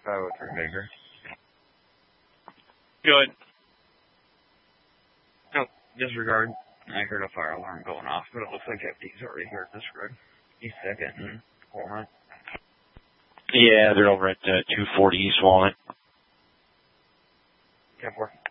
503 Baker. Good. Oh, disregard. I heard a fire alarm going off, but it looks like FD's already here at disregard. He's second in Walnut. Yeah, they're over at 240 East Walnut. 10-4.